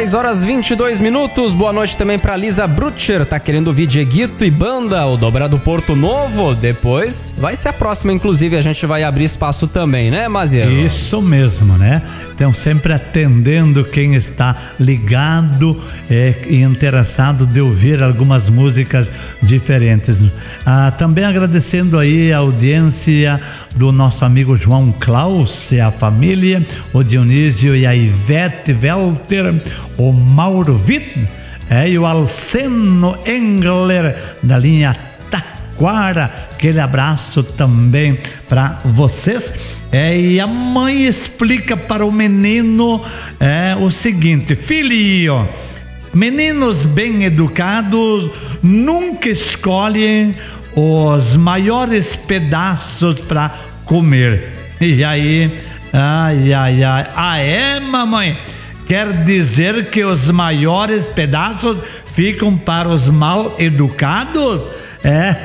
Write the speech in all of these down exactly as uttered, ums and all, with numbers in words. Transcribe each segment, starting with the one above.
dez horas e vinte e dois minutos. Boa noite também pra Lisa Brutcher. Tá querendo ouvir Dieguito e banda, o Dobrado Porto Novo. Depois vai ser a próxima, inclusive a gente vai abrir espaço também, né, Maziero? Isso mesmo, né? Então sempre atendendo quem está ligado é, e interessado de ouvir algumas músicas diferentes. Ah, também agradecendo aí a audiência do nosso amigo João Klaus e a família, o Dionísio e a Ivete Welter, o Mauro Witt é, e o Alceno Engler da linha Taquara. Aquele abraço também para vocês. É, e a mãe explica para o menino é, o seguinte: filho, meninos bem educados nunca escolhem os maiores pedaços para comer. E aí, ai, ai, ai, ah é, mamãe? Quer dizer que os maiores pedaços ficam para os mal educados? É.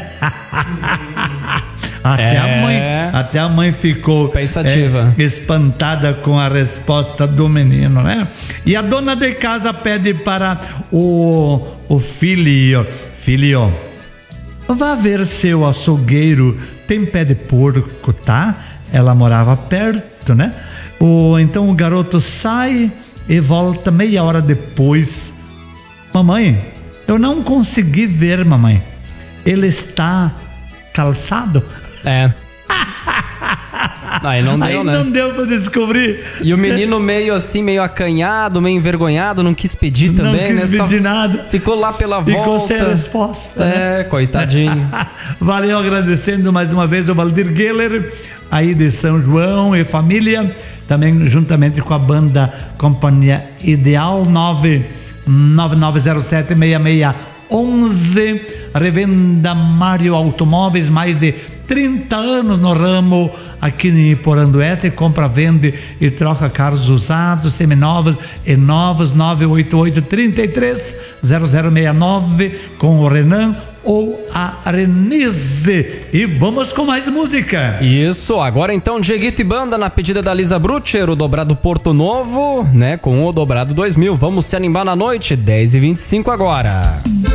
Até, é. a mãe, até a mãe ficou pensativa, é, espantada com a resposta do menino, né? E a dona de casa pede para o, o filho: filho, vá ver se o açougueiro tem pé de porco, tá? Ela morava perto, né? O, então o garoto sai e volta meia hora depois. Mamãe, eu não consegui ver, mamãe. Ele está calçado? É. Aí não deu, Aí né? não deu pra descobrir. E o menino meio assim, meio acanhado, meio envergonhado, não quis pedir também, não quis né? pedir nada. Ficou lá pela Ficou volta. sem a resposta. É, né? Coitadinho. Valeu, agradecendo mais uma vez o Valdir Geller, aí de São João e família, também juntamente com a banda Companhia Ideal. Nove nove nove zero sete seis seis um um. Revenda Mário Automóveis, mais de trinta anos no ramo aqui em Poranduete. Compra, vende e troca carros usados, seminovos e novos. Nove oito oito, três três, zero zero seis nove com o Renan ou a Renise. E vamos com mais música. Isso, agora então Dieguito e banda na pedida da Lisa Brutcher, o Dobrado Porto Novo, né, com o Dobrado dois mil. Vamos se animar na noite, dez e vinte e cinco agora.